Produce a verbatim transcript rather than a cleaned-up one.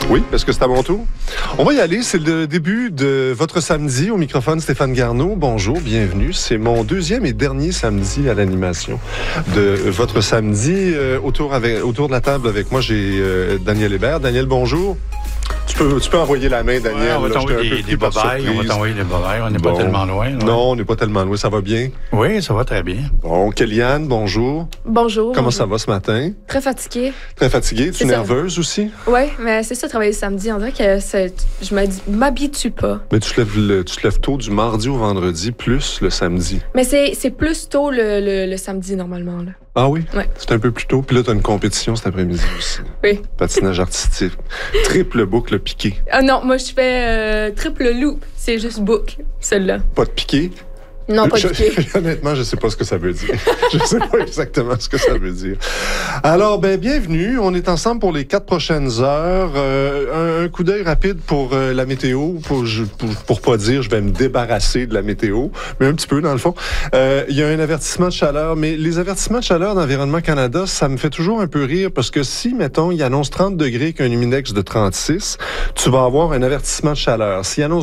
Oui, est-ce que c'est à mon tour? On va y aller, c'est le début de votre samedi. Au microphone, Stéphane Garneau. Bonjour, bienvenue. C'est mon deuxième et dernier samedi à l'animation de votre samedi. Euh, autour, avec, autour de la table avec moi, j'ai euh, Daniel Hébert. Daniel, bonjour. Tu peux, tu peux envoyer la main, Daniel. Ouais, on va t'envoyer des, des bobayes. On va t'envoyer des bobayes. On n'est bon. pas tellement loin. Ouais. Non, on n'est pas tellement loin. Ça va bien? Oui, ça va très bien. Bon, Kéliane, bonjour. Bonjour. Comment bonjour. ça va ce matin? Très fatiguée. Très fatiguée. Tu es nerveuse aussi? Oui, mais c'est ça, travailler samedi. On dirait que c'est, je m'habitue pas. Mais tu te, lèves le, tu te lèves tôt du mardi au vendredi, plus le samedi. Mais c'est, c'est plus tôt le, le, le samedi, normalement. Là. Ah oui? Ouais. C'est un peu plus tôt. Puis là, tu as une compétition cet après-midi aussi. Oui. Patinage artistique. Triple boucle piqué. Ah non, moi, je fais euh, triple loop. C'est juste boucle, celle-là. Pas de piqué? Non, pas de je, piqué. Honnêtement, je ne sais pas ce que ça veut dire. Je ne sais pas exactement ce que ça veut dire. Alors, ben, bienvenue. On est ensemble pour les quatre prochaines heures. Euh, un, un coup d'œil rapide pour euh, la météo. Pour, je, pour, pour pas dire, je vais me débarrasser de la météo, mais un petit peu, dans le fond. Euh, il y a un avertissement de chaleur, mais les avertissements de chaleur d'Environnement Canada, ça me fait toujours un peu rire parce que si, mettons, il annonce trente degrés qu'un humidex de trente-six, tu vas avoir un avertissement de chaleur. S'il annonce